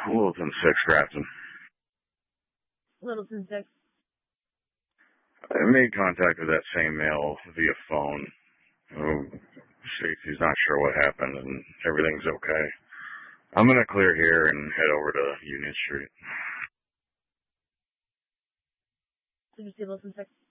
Littleton 6, Grafton. Littleton 6. I made contact with that same male via phone. He's not sure what happened and everything's okay. I'm going to clear here and head over to Union Street. Did you see Littleton 6?